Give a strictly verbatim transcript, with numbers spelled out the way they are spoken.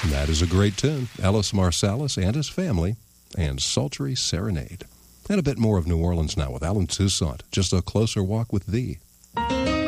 That is a great tune. Ellis Marsalis and his family, and Sultry Serenade. And a bit more of New Orleans now with Alan Toussaint, Just a Closer Walk with Thee.